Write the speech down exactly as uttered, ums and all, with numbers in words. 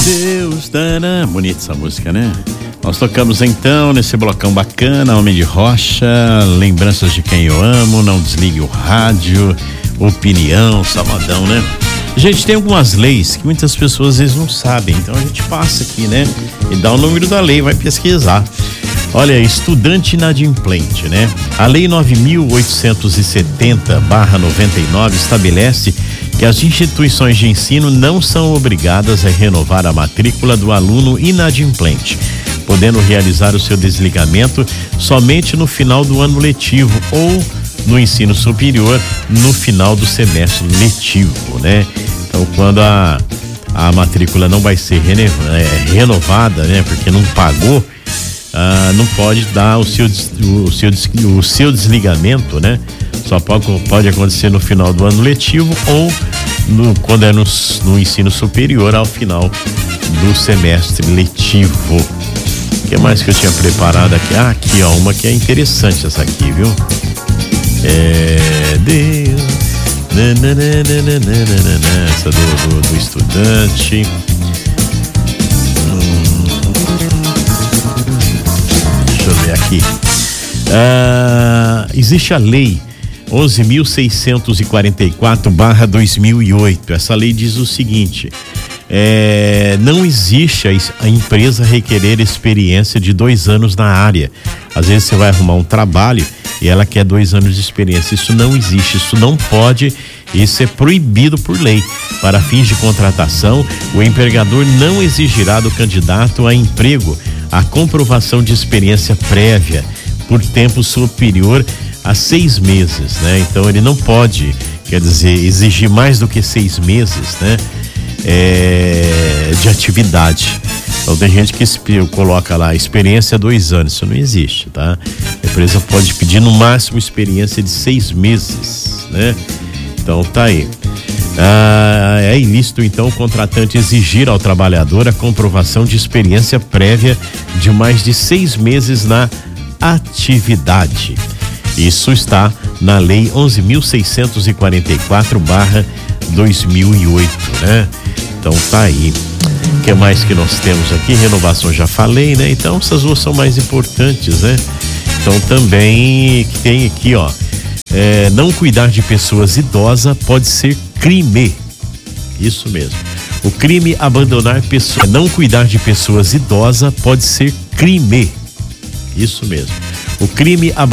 Deus, Dana. Bonita essa música, né? Nós tocamos então nesse blocão bacana, Homem de Rocha, Lembranças de Quem Eu Amo, Não Desligue o Rádio, Opinião, Sabadão, né? Gente, tem algumas leis que muitas pessoas às vezes não sabem, então a gente passa aqui, né? E dá o número da lei, vai pesquisar. Olha, estudante inadimplente, né? A Lei nove mil oitocentos e setenta barra noventa e nove estabelece que as instituições de ensino não são obrigadas a renovar a matrícula do aluno inadimplente, podendo realizar o seu desligamento somente no final do ano letivo ou no ensino superior no final do semestre letivo, né? Então, quando a, a matrícula não vai ser renova, é, renovada, né? Porque não pagou, ah, não pode dar o seu, o, seu, o seu desligamento, né? Só pode, pode acontecer no final do ano letivo ou no, quando é no, no ensino superior ao final do semestre letivo. O que mais que eu tinha preparado aqui? Ah, aqui ó, uma que é interessante essa aqui, viu? É Deus, nananana, essa do, do, do estudante. Hum, deixa eu ver aqui. Ah, existe a lei onze mil seiscentos e quarenta e quatro barra dois mil e oito. Essa lei diz o seguinte: é, não existe a, a empresa requerer experiência de dois anos na área. Às vezes você vai arrumar um trabalho e ela quer dois anos de experiência. Isso não existe, isso não pode, isso é proibido por lei. Para fins de contratação, o empregador não exigirá do candidato a emprego a comprovação de experiência prévia por tempo superior a seis meses, né? Então ele não pode, quer dizer, exigir mais do que seis meses, né? É, de atividade. Então tem gente que coloca lá experiência dois anos, isso não existe, tá? A empresa pode pedir no máximo experiência de seis meses, né? Então tá aí. Ah, é ilícito então o contratante exigir ao trabalhador a comprovação de experiência prévia de mais de seis meses na atividade. Isso está na Lei onze mil seiscentos e quarenta e quatro barra dois mil e oito, né? Então tá aí. O que mais que nós temos aqui? Renovação, já falei, né? Então essas duas são mais importantes, né? Então também tem aqui, ó, é, não cuidar de pessoas idosas pode ser crime. Isso mesmo. O crime abandonar pessoas, não cuidar de pessoas idosas pode ser crime. Isso mesmo. O crime abandonar